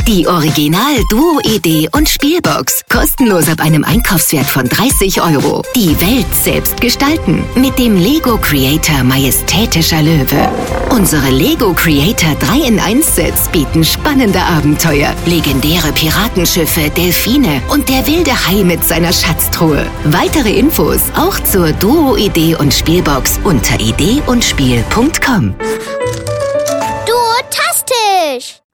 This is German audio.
Die Original Duo Idee und Spielbox. Kostenlos ab einem Einkaufswert von 30 €. Die Welt selbst gestalten. Mit dem Lego Creator Majestätischer Löwe. Unsere Lego Creator 3-in-1-Sets bieten spannende Abenteuer, legendäre Piratenschiffe, Delfine und der wilde Hai mit seiner Schatztruhe. Weitere Infos auch zur Duo Idee und Spielbox unter ideeundspiel.com. Duotastisch!